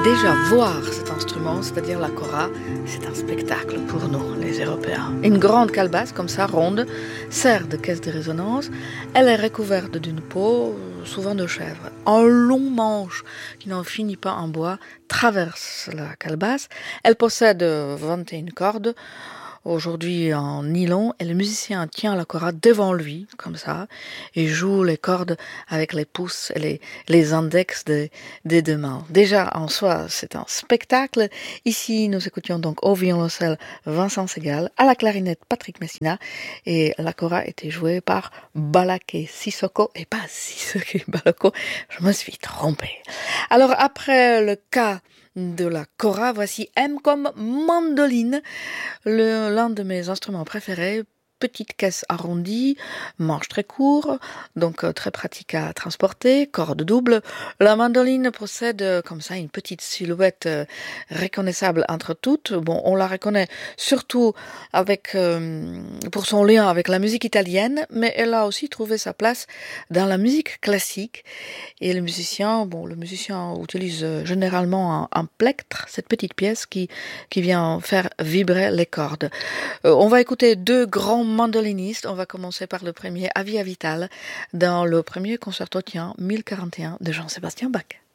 Déjà voir cet instrument, c'est-à-dire la kora, c'est un spectacle pour nous, les Européens. Une grande calebasse, comme ça, ronde, sert de caisse de résonance. Elle est recouverte d'une peau, souvent de chèvre. Un long manche qui n'en finit pas en bois traverse la calebasse. Elle possède 21 cordes, aujourd'hui en nylon, et le musicien tient la kora devant lui, comme ça, et joue les cordes avec les pouces et les index des deux mains. Déjà, en soi, c'est un spectacle. Ici, nous écoutions donc au violoncelle Vincent Segal, à la clarinette Patrick Messina, et la kora était jouée par Balaké Sissoko, et pas Sissoko Balako, je me suis trompée. Alors, après le cas de la kora, voici M comme mandoline, l'un de mes instruments préférés. Petite caisse arrondie, manche très court, donc très pratique à transporter, corde double. La mandoline possède comme ça une petite silhouette reconnaissable entre toutes. Bon, on la reconnaît surtout avec pour son lien avec la musique italienne, mais elle a aussi trouvé sa place dans la musique classique. Et le musicien utilise généralement un plectre, cette petite pièce qui vient faire vibrer les cordes. On va écouter deux grands mandolinistes. On va commencer par le premier, Avia Vital, dans le premier concerto 1041 de Jean-Sébastien Bach.